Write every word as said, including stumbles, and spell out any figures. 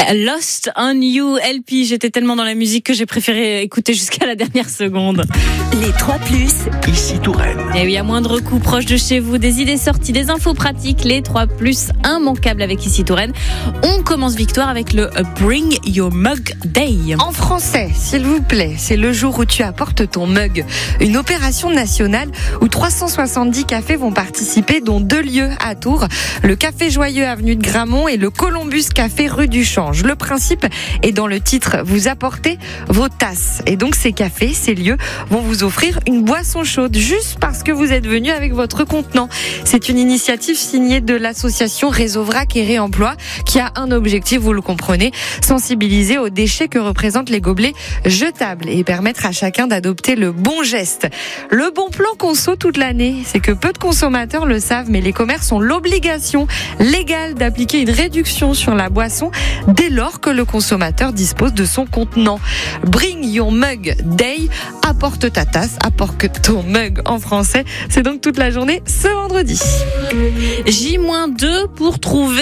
Lost on You, L P. J'étais tellement dans la musique que j'ai préféré écouter jusqu'à la dernière seconde. Les trois plus, ici Touraine. Et oui, à moindre coût, proche de chez vous, des idées sorties, des infos pratiques, les trois plus immanquables avec ici Touraine. On commence Victoire avec le Bring Your Mug Day. En français, s'il vous plaît, c'est le jour où tu apportes ton mug. Une opération nationale où trois cent soixante-dix cafés vont participer, dont deux lieux à Tours. Le Café Joyeux avenue de Gramont et le Columbus Café rue du Change. Le principe est dans le titre, vous apportez vos tasses. Et donc ces cafés, ces lieux vont vous offrir une boisson chaude juste parce que vous êtes venu avec votre contenant. C'est une initiative signée de l'association Réseau Vrac et Réemploi qui a un objectif, vous le comprenez, sensibiliser aux déchets que représentent les gobelets jetables et permettre à chacun d'adopter le bon geste. Le bon plan conso toute l'année, c'est que peu de consommateurs le savent, mais les commerces ont l'obligation légale d'appliquer une réduction sur la boisson dès lors que le consommateur dispose de son contenant. Bring Your Mug Day, apporte ta tasse, apporte ton mug en français. C'est donc toute la journée ce vendredi. J deux pour trouver